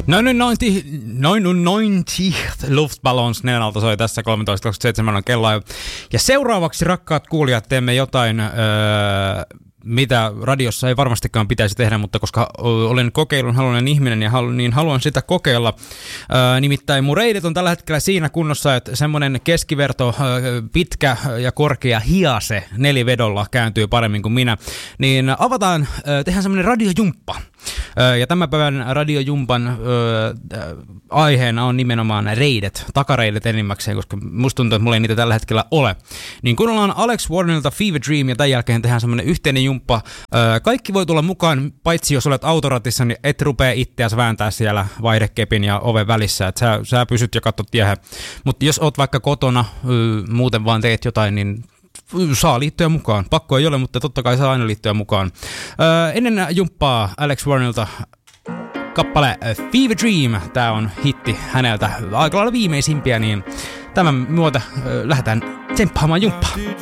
90 Luftballons nenältä soi tässä 13.27 on kello. Ja seuraavaksi, rakkaat kuulijat, teemme jotain, mitä radiossa ei varmastikaan pitäisi tehdä, mutta koska olen kokeilun haluinen ihminen ja niin haluan sitä kokeilla. Nimittäin mun reidet on tällä hetkellä siinä kunnossa, että semmoinen keskiverto, pitkä ja korkea hiase nelivedolla kääntyy paremmin kuin minä. Niin avataan, tehdään semmoinen radiojumppa. Ja tämän päivän radiojumpan aiheena on nimenomaan reidet, takareidet enimmäkseen, koska musta tuntuu, että mulla ei niitä tällä hetkellä ole. Niin kuunnellaan Alex Warrenilta Fever Dream ja tämän jälkeen tehdään semmoinen yhteinen jumppa. Kaikki voi tulla mukaan, paitsi jos olet autoratissa, niin et rupea itseäsi vääntää siellä vaihdekepin ja oven välissä, että sä pysyt ja katsot tiehen. Mutta jos oot vaikka kotona, muuten vaan teet jotain, niin saa liittyä mukaan. Pakko ei ole, mutta totta kai saa aina liittyä mukaan. Ennen jumppaa Alex Warrenilta kappale Fever Dream. Tää on hitti häneltä aika lailla viimeisimpiä, niin tämän myötä lähdetään tsemppaamaan jumppaa.